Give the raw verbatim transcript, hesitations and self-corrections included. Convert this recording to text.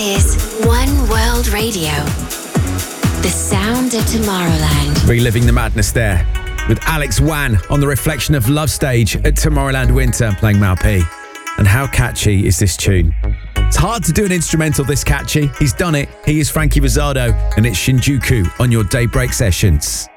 is One World Radio. The sound of Tomorrowland. Reliving the madness there with Alex Wan on the Reflection of Love stage at Tomorrowland Winter playing Malpi. And how catchy is this tune? It's hard to do an instrumental this catchy. He's done it. He is Frankie Rizzardo and it's Shinjuku on your Daybreak Sessions.